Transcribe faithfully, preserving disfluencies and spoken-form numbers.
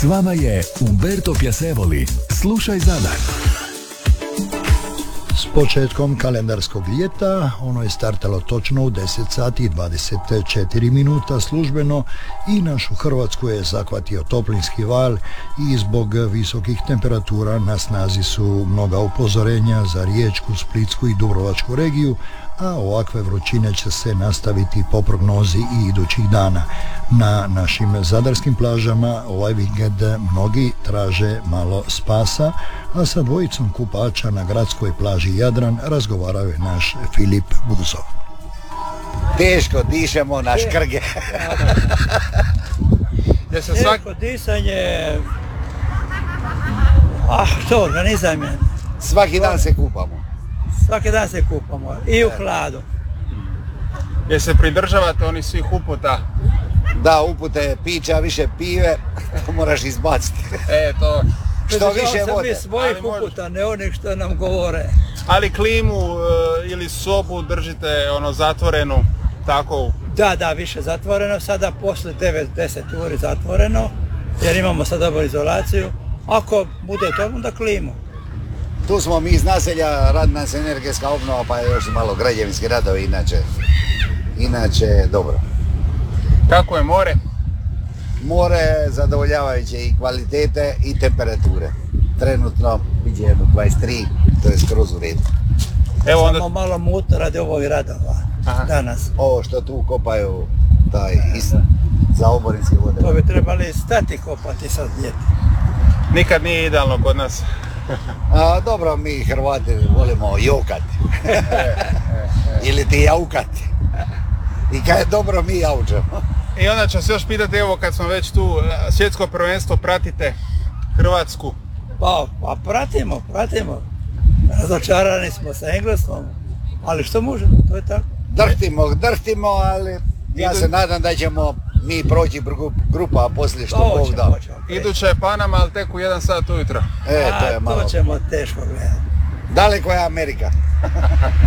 S vama je Umberto Piacevoli. Slušaj Zadar. S početkom kalendarskog ljeta ono je startalo točno u deset sati i dvadeset četiri minuta službeno i našu Hrvatsku je zahvatio toplinski val i zbog visokih temperatura na snazi su mnoga upozorenja za Riječku, Splitsku i Dubrovačku regiju, a ovakve vrućine će se nastaviti po prognozi i idućih dana. Na našim zadarskim plažama ovaj vikend mnogi traže malo spasa, a sa dvojicom kupača na gradskoj plaži Jadran razgovarao je naš Filip Buzov. Teško dišemo na škrge. Teško disanje, ah što, organizam je. Svaki dan se kupamo. Svaki dan se kupamo i u hladu. Jer se pridržavate onih svih uputa? Da, upute pića, više pive, to moraš izbaciti. E, to... Što više vode. Mi svojih uputa, ne onih što nam govore. Ali klimu e, ili sobu držite ono zatvorenu, tako? Da, da, više zatvoreno, sada posle devet do deset uri zatvoreno, jer imamo sad dobru izolaciju. Ako bude to, onda klimu. Tu smo mi iz naselja, radi nas energetska obnova, pa je još malo građevinski radovi, inače, inače dobro. Kako je more? More zadovoljavajuće i kvalitete i temperature. Trenutno vidje jedno dvadeset tri, to je skroz u redu. Evo onda... Samo malo mutno radi ovog radova. Aha. Danas. Ovo što tu kopaju, taj is, za oborinske vode. To bi trebali stati kopati sad ljeti. Nikad nije idealno kod nas. A, dobro, mi Hrvati volimo jokati. Ili ti jaukati. I kad je dobro, mi jaučemo. I onda ću se još pitati, evo kad smo već tu, svjetsko prvenstvo, pratite Hrvatsku? Pa, pa pratimo, pratimo. Razočarani smo sa Engleskom, ali što možemo, to je tako. Drhtimo, drhtimo, ali ja Idu... se nadam da ćemo mi proći grupa, a poslije što to Bog da. Okay. Iduća je Panama, ali tek u jedan sat ujutro. E, to je a, malo. To ćemo teško gledati. Daleko je Amerika.